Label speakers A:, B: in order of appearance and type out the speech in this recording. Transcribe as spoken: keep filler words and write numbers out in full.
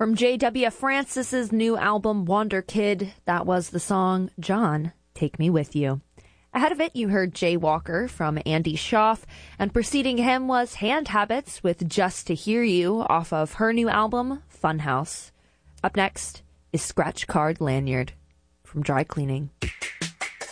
A: From J W. Francis's new album, Wander Kid, that was the song John, Take Me With You. Ahead of it, you heard Jay Walker from Andy Schaaf, and preceding him was Hand Habits with Just to Hear You off of her new album, Funhouse. Up next is Scratch Card Lanyard from Dry Cleaning.